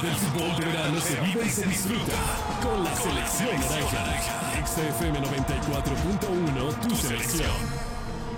del fútbol de verano se vive y se disfruta con la selección naranja. XFM 94.1, tu selección.